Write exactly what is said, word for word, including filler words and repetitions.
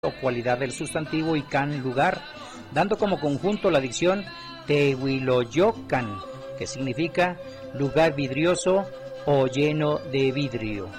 o cualidad del sustantivo y can, lugar, dando como conjunto la dicción Tehuiloyocan, que significa lugar vidrioso o lleno de vidrio.